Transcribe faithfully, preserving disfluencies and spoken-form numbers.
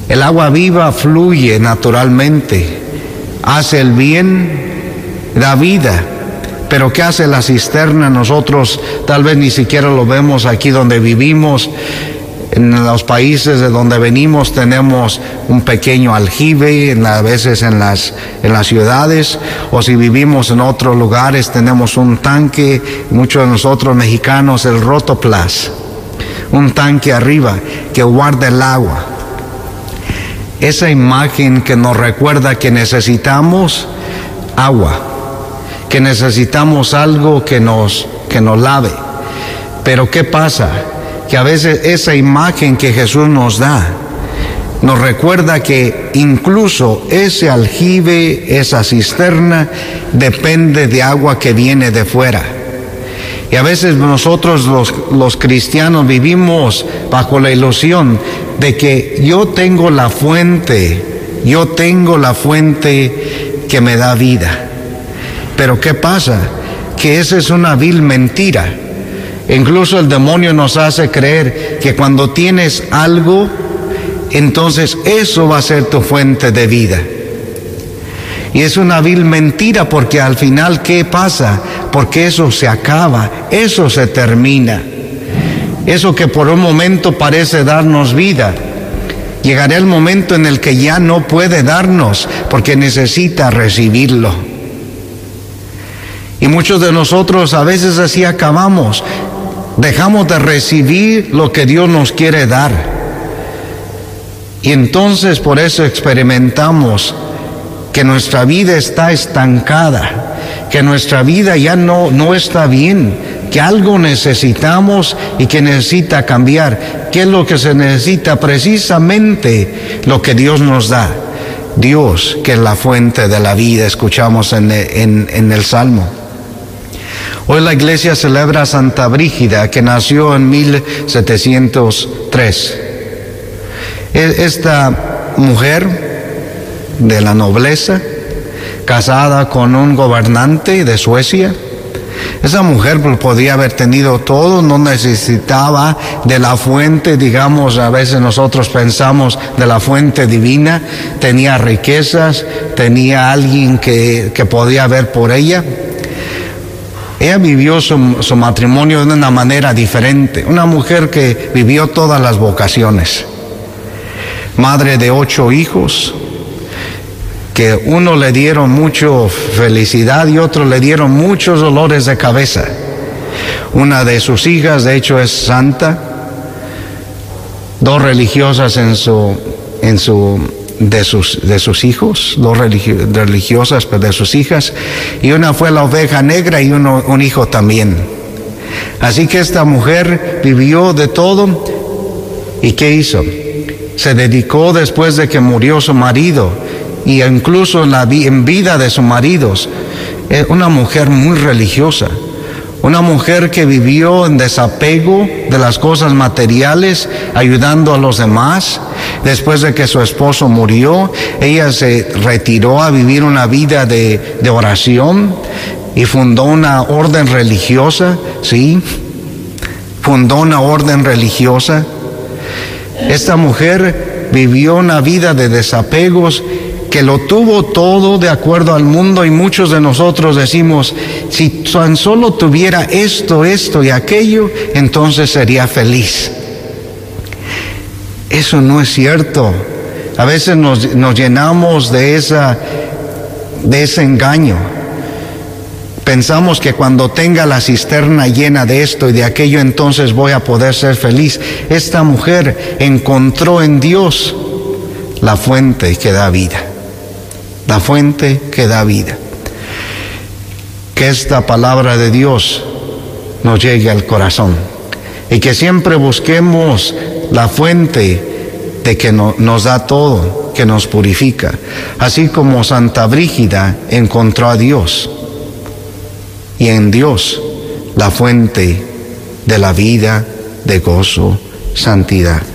El agua viva fluye naturalmente, hace el bien, da vida. Pero ¿qué hace la cisterna? Nosotros tal vez ni siquiera lo vemos aquí donde vivimos. En los países de donde venimos tenemos un pequeño aljibe, a veces en las, en las ciudades, o si vivimos en otros lugares tenemos un tanque, muchos de nosotros mexicanos el rotoplas, un tanque arriba que guarda el agua. Esa imagen que nos recuerda que necesitamos agua, que necesitamos algo que nos, que nos lave. Pero ¿qué pasa? Que a veces esa imagen que Jesús nos da nos recuerda que incluso ese aljibe, esa cisterna, depende de agua que viene de fuera. Y a veces nosotros los, los cristianos vivimos bajo la ilusión de que yo tengo la fuente, yo tengo la fuente que me da vida. Pero ¿qué pasa? Que esa es una vil mentira. Incluso el demonio nos hace creer que cuando tienes algo, entonces eso va a ser tu fuente de vida. Y es una vil mentira, porque al final, ¿qué pasa? Porque eso se acaba, eso se termina. Eso que por un momento parece darnos vida, llegará el momento en el que ya no puede darnos, porque necesita recibirlo. Y muchos de nosotros a veces así acabamos, dejamos de recibir lo que Dios nos quiere dar. Y entonces por eso experimentamos que nuestra vida está estancada, que nuestra vida ya no, no está bien, que algo necesitamos y que necesita cambiar. ¿Qué es lo que se necesita? Precisamente lo que Dios nos da. Dios, que es la fuente de la vida, escuchamos en, en, en el Salmo. Hoy la iglesia celebra a Santa Brígida, que nació en mil setecientos tres. Esta mujer de la nobleza, casada con un gobernante de Suecia, esa mujer podía haber tenido todo, no necesitaba de la fuente, digamos, a veces nosotros pensamos de la fuente divina, tenía riquezas, tenía alguien que, que podía ver por ella. Ella vivió su, su matrimonio de una manera diferente, una mujer que vivió todas las vocaciones, madre de ocho hijos, que uno le dieron mucho felicidad y otro le dieron muchos dolores de cabeza. Una de sus hijas, de hecho, es santa, dos religiosas en su, en su, de sus, de sus hijos, dos religio, religiosas de sus hijas, y una fue la oveja negra y uno, un hijo también. Así que esta mujer vivió de todo. ¿Y qué hizo? Se dedicó, después de que murió su marido, y incluso en, la, en vida de sus maridos, una mujer muy religiosa, una mujer que vivió en desapego de las cosas materiales, ayudando a los demás. Después de que su esposo murió, ella se retiró a vivir una vida de, de oración y fundó una orden religiosa, ¿sí? Fundó una orden religiosa. Esta mujer vivió una vida de desapegos, que lo tuvo todo de acuerdo al mundo, y muchos de nosotros decimos, si tan solo tuviera esto, esto y aquello, entonces sería feliz. Eso no es cierto. A veces nos, nos llenamos de, esa, de ese engaño. Pensamos que cuando tenga la cisterna llena de esto y de aquello, entonces voy a poder ser feliz. Esta mujer encontró en Dios la fuente que da vida. La fuente que da vida. Que esta palabra de Dios nos llegue al corazón y que siempre busquemos la fuente de que no, nos da todo, que nos purifica, así como Santa Brígida encontró a Dios, y en Dios la fuente de la vida, de gozo, santidad.